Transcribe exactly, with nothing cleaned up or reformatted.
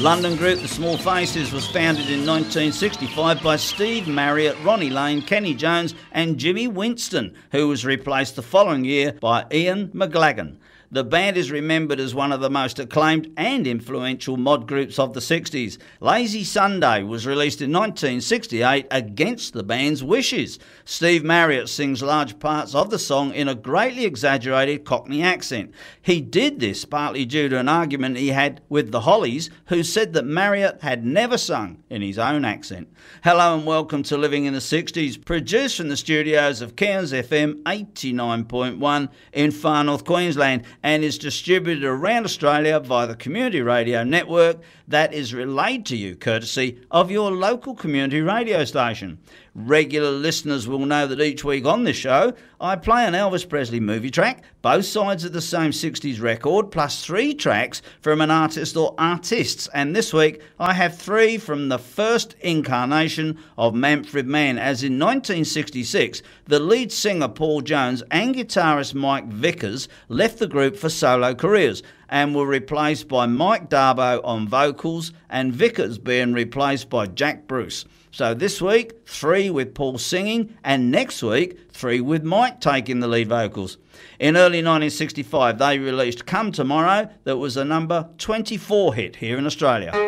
London group The Small Faces was founded in nineteen sixty-five by Steve Marriott, Ronnie Lane, Kenny Jones and Jimmy Winston, who was replaced the following year by Ian McLagan. The band is remembered as one of the most acclaimed and influential mod groups of the sixties. Lazy Sunday was released in nineteen sixty-eight against the band's wishes. Steve Marriott sings large parts of the song in a greatly exaggerated Cockney accent. He did this partly due to an argument he had with the Hollies, who said that Marriott had never sung in his own accent. Hello and welcome to Living in the sixties, produced from the studios of Cairns F M eighty-nine point one in Far North Queensland, and is distributed around Australia via the community radio network that is relayed to you courtesy of your local community radio station. Regular listeners will know that each week on this show I play an Elvis Presley movie track, both sides of the same sixties record, plus three tracks from an artist or artists, and this week I have three from the first incarnation of Manfred Mann, as in nineteen sixty-six the lead singer Paul Jones and guitarist Mike Vickers left the group for solo careers and were replaced by Mike Darbo on vocals and Vickers being replaced by Jack Bruce. So this week, three with Paul singing, and next week, three with Mike taking the lead vocals. In early nineteen sixty-five, they released Come Tomorrow, that was a number twenty-four hit here in Australia.